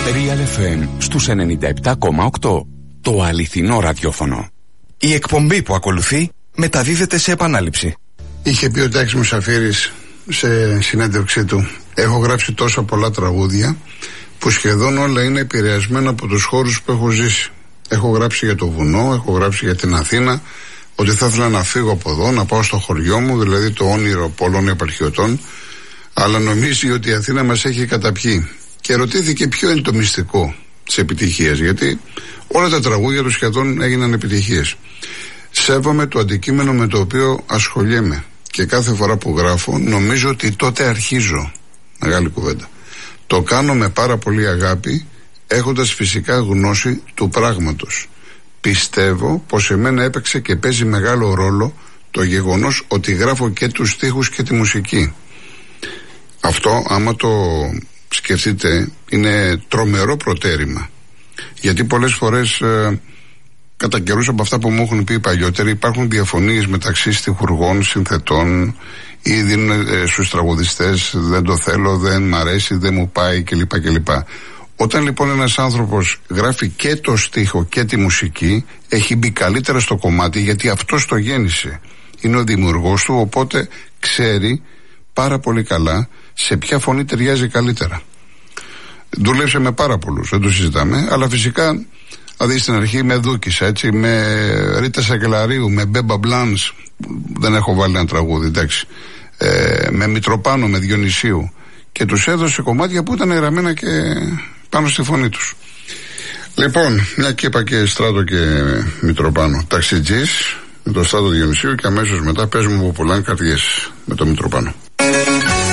Real FM στους 97,8. Το αληθινό ραδιόφωνο. Η εκπομπή που ακολουθεί μεταδίδεται σε επανάληψη. Είχε πει ο Τάκης Μουσαφίρης σε συνέντευξή του: έχω γράψει τόσα πολλά τραγούδια που σχεδόν όλα είναι επηρεασμένα από τους χώρους που έχω ζήσει. Έχω γράψει για το βουνό, έχω γράψει για την Αθήνα, ότι θα ήθελα να φύγω από εδώ, να πάω στο χωριό μου, δηλαδή το όνειρο πολλών επαρχιωτών, αλλά νομίζει ότι η Αθήνα μας έχει καταπιεί. Και ρωτήθηκε ποιο είναι το μυστικό της επιτυχίας, γιατί όλα τα τραγούδια του σχεδόν έγιναν επιτυχίες. Σέβομαι το αντικείμενο με το οποίο ασχολιέμαι και κάθε φορά που γράφω νομίζω ότι τότε αρχίζω. Μεγάλη κουβέντα. Το κάνω με πάρα πολύ αγάπη, έχοντας φυσικά γνώση του πράγματος. Πιστεύω πως εμένα έπαιξε και παίζει μεγάλο ρόλο το γεγονός ότι γράφω και τους στίχους και τη μουσική. Αυτό, άμα το σκεφτείτε, είναι τρομερό προτέρημα. Γιατί πολλές φορές κατά καιρούς από αυτά που μου έχουν πει οι παλιότεροι υπάρχουν διαφωνίες μεταξύ στιχουργών, συνθετών, ή δίνουν στους τραγουδιστές δεν το θέλω, δεν μ' αρέσει, δεν μου πάει κλπ. Όταν λοιπόν ένας άνθρωπος γράφει και το στίχο και τη μουσική, έχει μπει καλύτερα στο κομμάτι, γιατί αυτός το γέννησε. Είναι ο δημιουργός του, οπότε ξέρει πάρα πολύ καλά σε ποια φωνή ταιριάζει καλύτερα. Δούλεψε με πάρα πολλούς, δεν το συζητάμε, αλλά φυσικά, δηλαδή στην αρχή με δούκισα, έτσι, με Ρίτα Σακελαρίου, με Μπέμπα Μπλάνς, δεν έχω βάλει ένα τραγούδι, εντάξει, με Μητροπάνο, με Διονυσίου, και τους έδωσε κομμάτια που ήταν γραμμένα και πάνω στη φωνή τους. Λοιπόν, μια και είπα και Στράτο και Μητροπάνο, Ταξιτζής με το Στράτο Διονυσίου, και αμέσως μετά παίζουμε από πολλά καρδιές με το Μητροπάνο.